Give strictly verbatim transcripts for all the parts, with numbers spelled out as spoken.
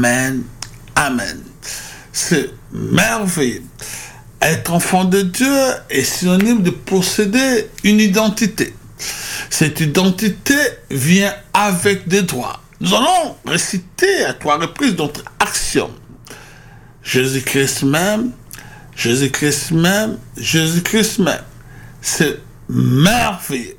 Amen. Amen. C'est merveilleux. Être enfant de Dieu est synonyme de posséder une identité. Cette identité vient avec des droits. Nous allons réciter à trois reprises notre axiome. Jésus-Christ même, Jésus-Christ même, Jésus-Christ même. C'est merveilleux.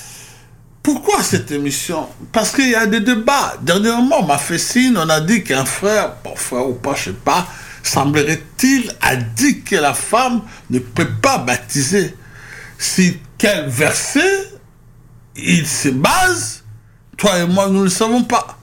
Pourquoi cette émission? Parce qu'il y a des débats. Dernièrement, on m'a fait signe, on a dit qu'un frère, bon frère ou pas, je sais pas, semblerait-il, a dit que la femme ne peut pas baptiser. Si quel verset il se base, toi et moi, nous ne le savons pas.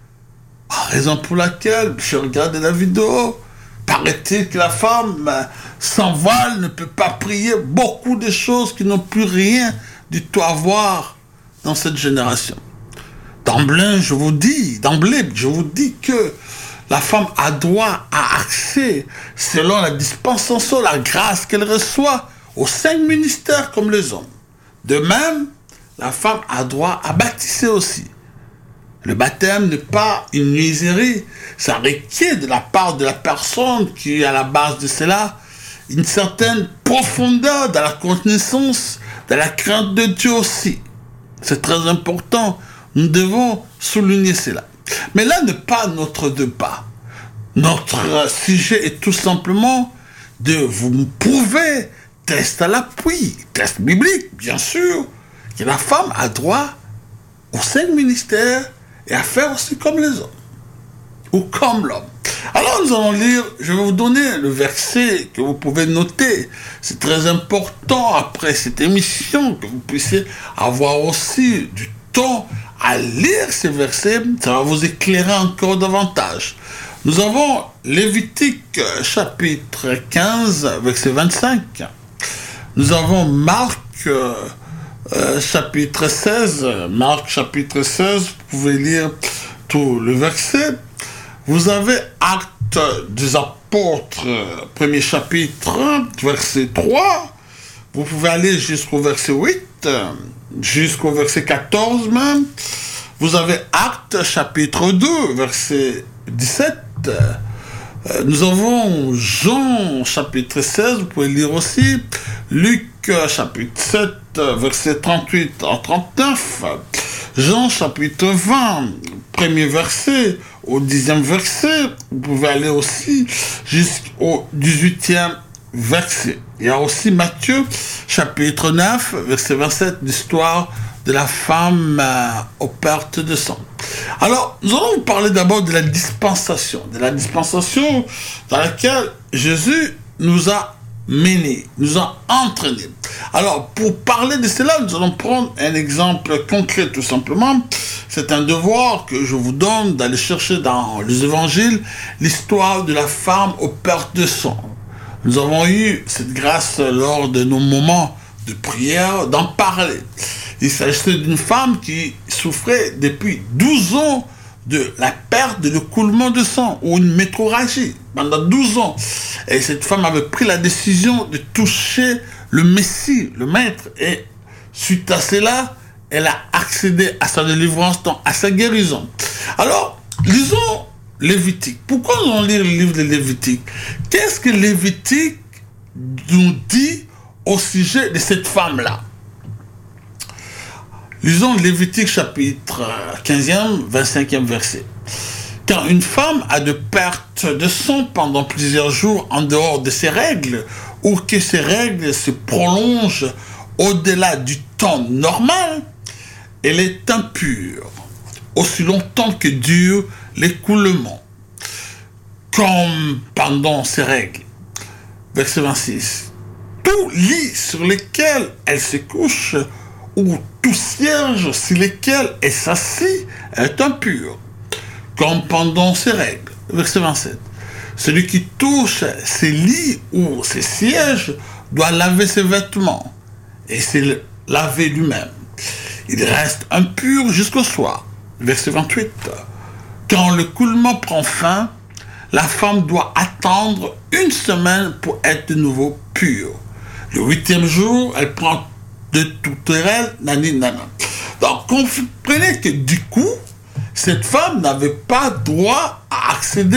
Raison pour laquelle, je regardais la vidéo, paraît-il que la femme sans voile ne peut pas prier, beaucoup de choses qui n'ont plus rien du tout à voir dans cette génération. D'emblée, je vous dis, d'emblée, je vous dis que la femme a droit à accès, selon la dispensation, la grâce qu'elle reçoit, aux cinq ministères comme les hommes. De même, la femme a droit à baptiser aussi. Le baptême n'est pas une niaiserie, ça requiert de la part de la personne qui est à la base de cela une certaine profondeur dans la connaissance, dans la crainte de Dieu aussi. C'est très important, nous devons souligner cela. Mais là n'est pas notre débat. Notre sujet est tout simplement de vous prouver, test à l'appui, test biblique, bien sûr, que la femme a droit aux cinq ministères et à faire aussi comme les hommes, ou comme l'homme. Alors nous allons lire, je vais vous donner le verset que vous pouvez noter. C'est très important après cette émission que vous puissiez avoir aussi du temps à lire ces versets. Ça va vous éclairer encore davantage. Nous avons Lévitique chapitre quinze, verset vingt-cinq. Nous avons Marc euh, euh, chapitre seize. Marc chapitre seize, vous pouvez lire tout le verset. Vous avez Actes des Apôtres, premier chapitre, verset trois. Vous pouvez aller jusqu'au verset huit, jusqu'au verset quatorze même. Vous avez Actes chapitre deux, verset dix-sept. Nous avons Jean chapitre seize, vous pouvez lire aussi. Luc chapitre sept, verset trente-huit à trente-neuf. Jean chapitre vingt, premier verset au dixième verset. Vous pouvez aller aussi jusqu'au dix-huitième verset. Il y a aussi Matthieu chapitre neuf, verset vingt-sept, l'histoire de la femme euh, aux pertes de sang. Alors, nous allons vous parler d'abord de la dispensation, de la dispensation dans laquelle Jésus nous a menés, nous a entraînés. Alors, pour parler de cela, nous allons prendre un exemple concret, tout simplement. C'est un devoir que je vous donne d'aller chercher dans les évangiles l'histoire de la femme aux pertes de sang. Nous avons eu cette grâce lors de nos moments de prière d'en parler. Il s'agissait d'une femme qui souffrait depuis douze ans de la perte de l'écoulement de sang ou une métrorragie pendant douze ans. Et cette femme avait pris la décision de toucher le Messie, le Maître. Et suite à cela, elle a accédé à sa délivrance, donc à sa guérison. Alors, lisons Lévitique. Pourquoi nous allons lire le livre de Lévitique? Qu'est-ce que Lévitique nous dit au sujet de cette femme-là? Lisons Lévitique chapitre quinzième, vingt-cinquième verset. Quand une femme a de perte de sang pendant plusieurs jours en dehors de ses règles, ou que ces règles se prolongent au-delà du temps normal, elle est impure, aussi longtemps que dure l'écoulement, comme pendant ses règles. Verset vingt-six. Tout lit sur lequel elle se couche, ou tout siège sur lequel elle s'assit, est impur, comme pendant ses règles. Verset vingt-sept. Celui qui touche ses lits ou ses sièges doit laver ses vêtements et se laver lui-même. Il reste impur jusqu'au soir. Verset vingt-huit. Quand l'écoulement prend fin, la femme doit attendre une semaine pour être de nouveau pure. Le huitième jour, elle prend de toute elle, nani nana. Donc, comprenez que du coup, cette femme n'avait pas droit à accéder